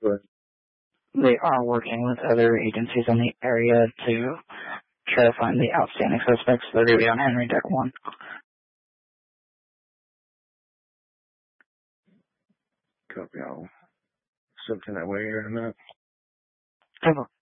They are working with other agencies in the area to try to find the outstanding suspects. They're going to be on Henry Deck 1. Copy all. Something that way here in a minute. Cover.